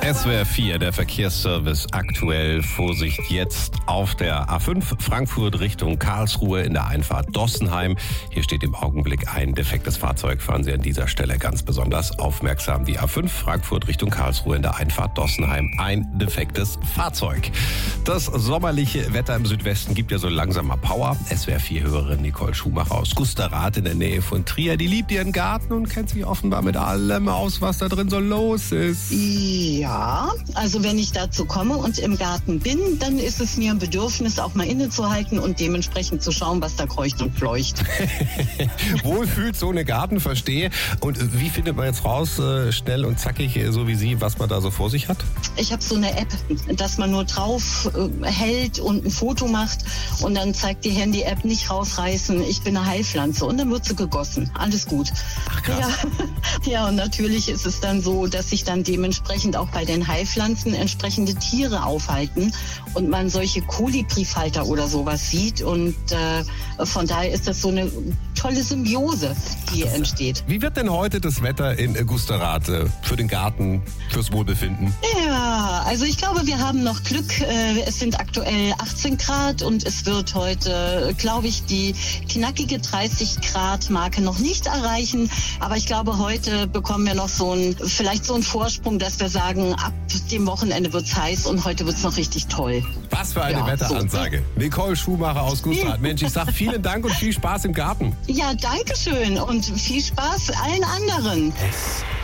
SWR 4, der Verkehrsservice aktuell. Vorsicht jetzt auf der A5 Frankfurt Richtung Karlsruhe in der Einfahrt Dossenheim. Hier steht im Augenblick ein defektes Fahrzeug. Fahren Sie an dieser Stelle ganz besonders aufmerksam. Die A5 Frankfurt Richtung Karlsruhe in der Einfahrt Dossenheim. Ein defektes Fahrzeug. Das sommerliche Wetter im Südwesten gibt ja so langsam mal Power. SWR 4-Hörerin Nicole Schumacher aus Gusterath in der Nähe von Trier. Die liebt ihren Garten und kennt sich offenbar mit allem aus, was da drin so los ist. Ja, also wenn ich dazu komme und im Garten bin, dann ist es mir ein Bedürfnis, auch mal innezuhalten und dementsprechend zu schauen, was da kreucht und fleucht. Wohl fühlt so eine Garten, verstehe. Und wie findet man jetzt raus, schnell und zackig, so wie Sie, was man da so vor sich hat? Ich habe so eine App, dass man nur drauf hält und ein Foto macht und dann zeigt die Handy-App nicht rausreißen, ich bin eine Heilpflanze und dann wird sie gegossen. Alles gut. Ach, krass. Ja, und natürlich ist es dann so, dass sich dann dementsprechend auch bei den Heilpflanzen entsprechende Tiere aufhalten und man solche Kolibrifalter oder sowas sieht und von daher ist das so eine tolle Symbiose, die hier entsteht. Wie wird denn heute das Wetter in Gusterath für den Garten, fürs Wohlbefinden? Ja, also ich glaube, wir haben noch Glück. Es sind aktuell 18 Grad und es wird heute, glaube ich, die knackige 30 Grad Marke noch nicht erreichen. Aber ich glaube, heute bekommen wir noch vielleicht so einen Vorsprung, dass wir sagen, ab dem Wochenende wird's heiß und heute wird's noch richtig toll. Was für eine Wetteransage. So. Nicole Schumacher aus Gusterath. Mensch, ich sage vielen Dank und viel Spaß im Garten. Ja, danke schön und viel Spaß allen anderen.